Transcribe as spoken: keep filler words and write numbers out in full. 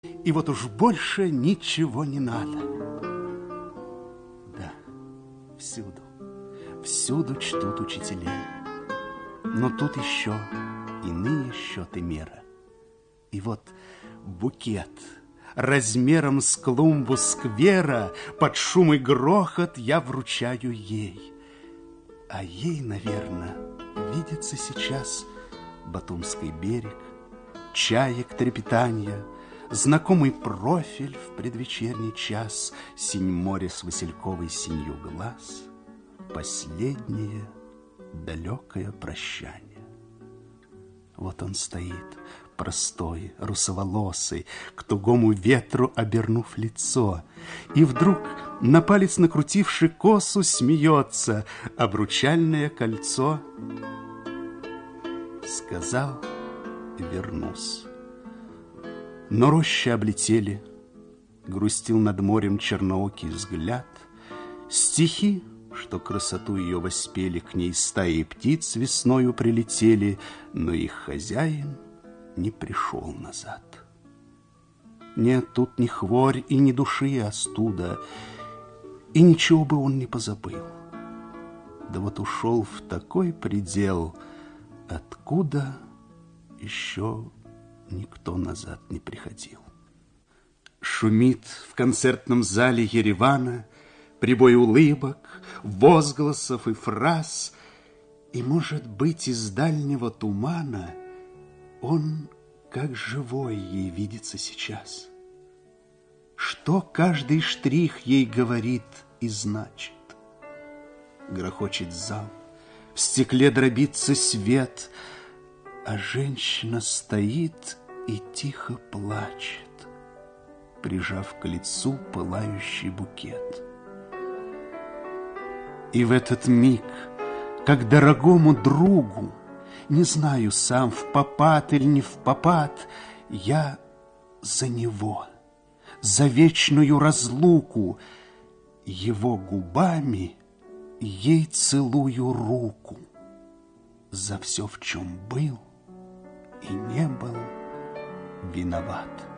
И вот уж больше ничего не надо. Да, всюду, всюду чтут учителей. Но тут еще иные счеты мера. И вот букет размером с клумбу сквера под шум и грохот я вручаю ей. А ей, наверное, видится сейчас Батумский берег, чаек трепетанья, знакомый профиль в предвечерний час, синь море с васильковой синью глаз, последнее далекое прощание. Вот он стоит, простой, русоволосый, к тугому ветру обернув лицо, и вдруг, на палец накрутивши косу, смеется обручальное кольцо. Сказал и вернусь. Но рощи облетели, грустил над морем черноокий взгляд. Стихи, что красоту ее воспели, к ней стаи птиц весною прилетели, но их хозяин не пришел назад. Нет, тут ни хворь и ни души и остуда, и ничего бы он не позабыл. Да вот ушел в такой предел, откуда еще никто назад не приходил. Шумит в концертном зале Еревана прибой улыбок, возгласов и фраз, и, может быть, из дальнего тумана он, как живой, ей видится сейчас. Что каждый штрих ей говорит и значит? Грохочет зал, в стекле дробится свет, а женщина стоит и тихо плачет, прижав к лицу пылающий букет. И в этот миг, как дорогому другу, не знаю сам, в попад или не в попад, я за него, за вечную разлуку, его губами ей целую руку за все, в чем был и не был виноват.